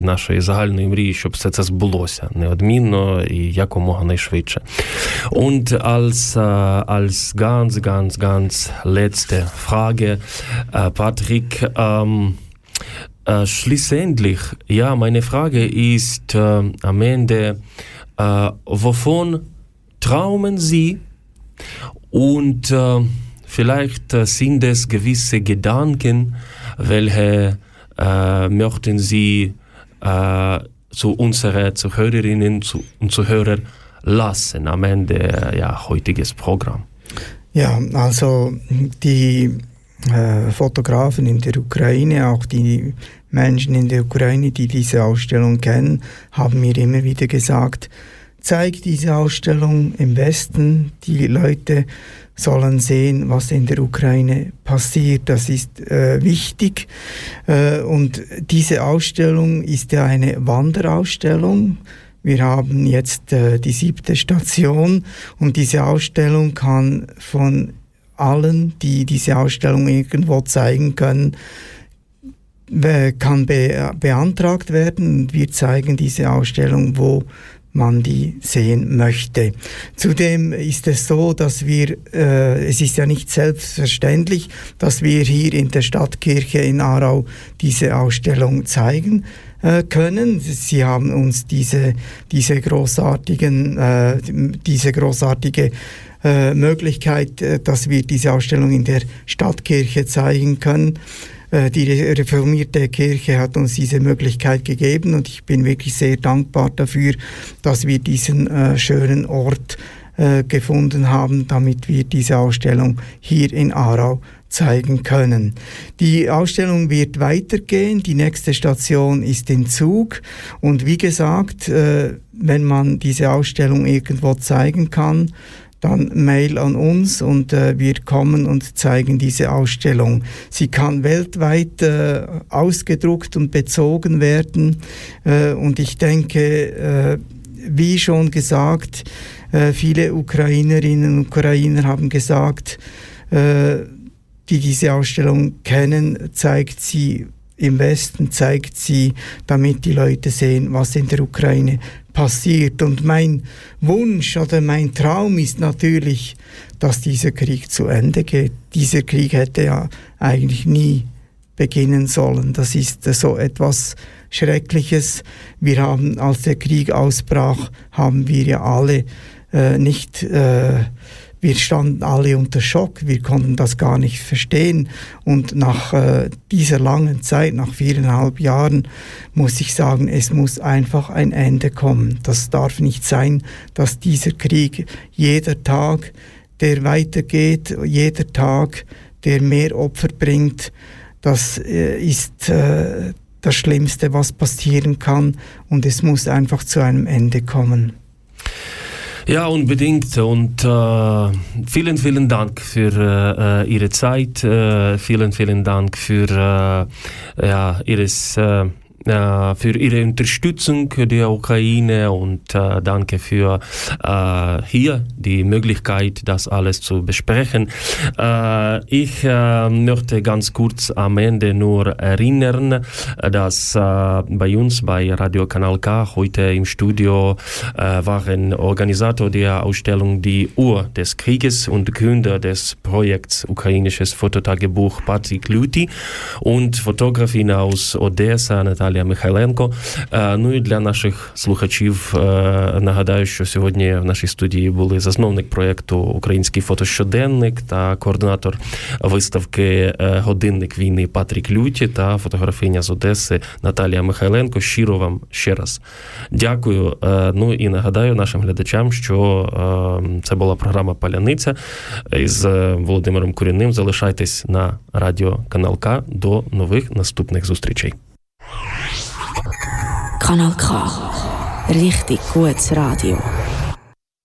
нашої загальної мрії, щоб все це збулося неодмінно і якомога найшвидше. Und als ganz letzte Frage, Patrick, schlussendlich, ja, meine Frage ist am Ende, wovon träumen Sie? Und vielleicht sind es gewisse Gedanken, welche möchten Sie zu unseren Zuhörerinnen und Zuhörern lassen am Ende heutiges Programm? Ja, also die Fotografen in der Ukraine, auch die Menschen in der Ukraine, die diese Ausstellung kennen, haben mir immer wieder gesagt, zeig diese Ausstellung im Westen, die Leute sollen sehen, was in der Ukraine passiert. Das ist wichtig. Und diese Ausstellung ist ja eine Wanderausstellung. Wir haben jetzt die 7. Station und diese Ausstellung kann von allen, die diese Ausstellung irgendwo zeigen können, kann beantragt werden. Und wir zeigen diese Ausstellung, wo man die sehen möchte. Zudem ist es so, dass es ist ja nicht selbstverständlich, dass wir hier in der Stadtkirche in Aarau diese Ausstellung zeigen können. Sie haben uns diese großartige Möglichkeit, dass wir diese Ausstellung in der Stadtkirche zeigen können. Die reformierte Kirche hat uns diese Möglichkeit gegeben und ich bin wirklich sehr dankbar dafür, dass wir diesen schönen Ort gefunden haben, damit wir diese Ausstellung hier in Aarau zeigen können. Die Ausstellung wird weitergehen, die nächste Station ist in Zug und wie gesagt, wenn man diese Ausstellung irgendwo zeigen kann, dann Mail an uns und wir kommen und zeigen diese Ausstellung. Sie kann weltweit ausgedruckt und bezogen werden und ich denke, wie schon gesagt, viele Ukrainerinnen und Ukrainer haben gesagt, die diese Ausstellung kennen, zeigt sie im Westen, zeigt sie, damit die Leute sehen, was in der Ukraine passiert. Und mein Wunsch oder mein Traum ist natürlich, dass dieser Krieg zu Ende geht. Dieser Krieg hätte ja eigentlich nie beginnen sollen. Das ist so etwas Schreckliches. Wir haben, als der Krieg ausbrach, haben wir ja alle wir standen alle unter Schock, wir konnten das gar nicht verstehen und nach dieser langen Zeit, nach 4,5 Jahren, muss ich sagen, es muss einfach ein Ende kommen. Das darf nicht sein, dass dieser Krieg jeder Tag, der weitergeht, jeder Tag, der mehr Opfer bringt, das ist das Schlimmste, was passieren kann und es muss einfach zu einem Ende kommen. Ja, unbedingt und vielen Dank für Ihre Zeit, vielen Dank für Ihre Unterstützung der Ukraine und danke für hier die Möglichkeit, das alles zu besprechen. Ich möchte ganz kurz am Ende nur erinnern, dass bei uns bei Radio Kanal K heute im Studio waren Organisator der Ausstellung Die Uhr des Krieges und Gründer des Projekts Ukrainisches Fototagebuch Patrick Люті und Fotografin aus Odessa Наталія Михайленко. Ну і для наших слухачів нагадаю, що сьогодні в нашій студії були засновник проєкту «Український фотощоденник» та координатор виставки «Годинник війни» Патрік Люті та фотографиня з Одеси Наталія Михайленко. Щиро вам ще раз дякую. Ну і нагадаю нашим глядачам, що це була програма «Паляниця» із Володимиром Курінним. Залишайтесь на радіо Канал К. До нових наступних зустрічей. Kanal K. Richtig gutes Radio.